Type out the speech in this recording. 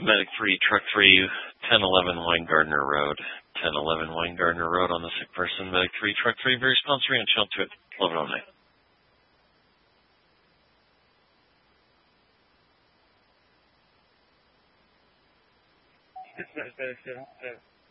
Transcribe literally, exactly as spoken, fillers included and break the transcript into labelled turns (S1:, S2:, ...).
S1: Medic three, Truck three, ten eleven Weingartner Road. ten eleven Weingartner Road on the sick person. Medic three, Truck three, very response three on channel two at eleven oh nine.
S2: This is Medic seven seven.